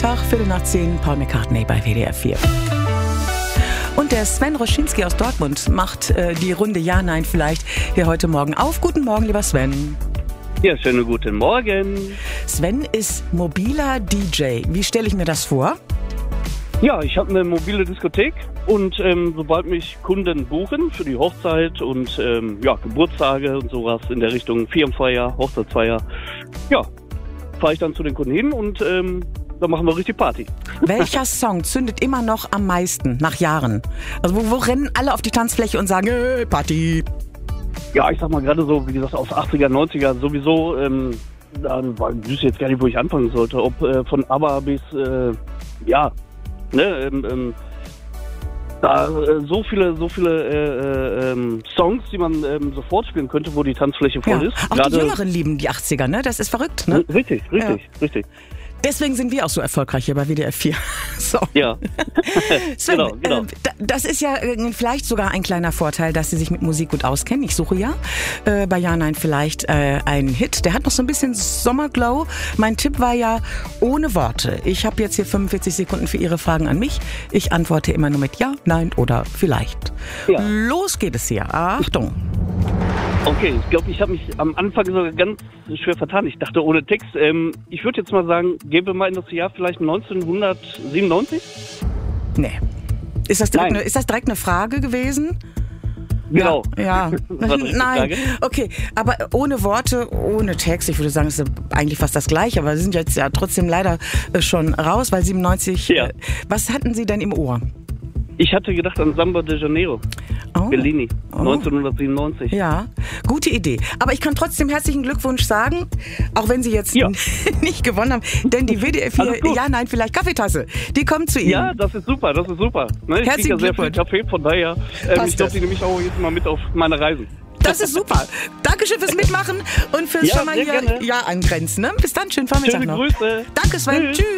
Dienstag, 10:15, Paul McCartney bei WDR 4. Und der Sven Roschinski aus Dortmund macht die Runde Ja, Nein vielleicht hier heute Morgen auf. Guten Morgen, lieber Sven. Ja, schönen guten Morgen. Sven ist mobiler DJ. Wie stelle ich mir das vor? Ja, ich habe eine mobile Diskothek und sobald mich Kunden buchen für die Hochzeit und Geburtstage und sowas in der Richtung Firmenfeier, Hochzeitsfeier, fahre ich dann zu den Kunden hin und dann machen wir richtig Party. Welcher Song zündet immer noch am meisten nach Jahren? Also wo rennen alle auf die Tanzfläche und sagen, hey, Party? Ja, ich sag mal gerade so, wie gesagt, aus 80er, 90er sowieso, da wüsste ich jetzt gar nicht, wo ich anfangen sollte. Ob von ABBA bis, so viele Songs, die man sofort spielen könnte, wo die Tanzfläche voll ist. Auch die Jüngeren lieben die 80er, ne? Das ist verrückt, ne? Richtig. Deswegen sind wir auch so erfolgreich hier bei WDR 4. So. Ja. Sven, genau. Das ist ja vielleicht sogar ein kleiner Vorteil, dass Sie sich mit Musik gut auskennen. Ich suche ja bei Ja, Nein vielleicht einen Hit. Der hat noch so ein bisschen Sommerglow. Mein Tipp war ja ohne Worte. Ich habe jetzt hier 45 Sekunden für Ihre Fragen an mich. Ich antworte immer nur mit Ja, Nein oder vielleicht. Ja. Los geht es hier. Achtung. Okay, ich glaube, ich habe mich am Anfang sogar ganz schwer vertan. Ich dachte ohne Text. Ich würde jetzt mal sagen, gehen wir mal in das Jahr vielleicht 1997? Nee. Ist das direkt eine Frage gewesen? Genau. Ja. Nein. Okay, aber ohne Worte, ohne Text. Ich würde sagen, es ist eigentlich fast das Gleiche, aber Sie sind jetzt ja trotzdem leider schon raus, weil 97. Ja. Was hatten Sie denn im Ohr? Ich hatte gedacht an Samba de Janeiro. Bellini, 1997. Ja, gute Idee. Aber ich kann trotzdem herzlichen Glückwunsch sagen, auch wenn Sie jetzt nicht gewonnen haben, denn die WDR 4 Ja, Nein, vielleicht Kaffeetasse, die kommt zu Ihnen. Ja, das ist super. Ne, ich kriege ja sehr viel Kaffee, von daher, ich glaube, die nehme ich auch jetzt mal mit auf meine Reisen. Das ist super. Dankeschön fürs Mitmachen und fürs schon mal hier angrenzen. Ne? Bis dann, schönen Vormittag noch. Schöne Grüße. Danke, Sven. Tschüss.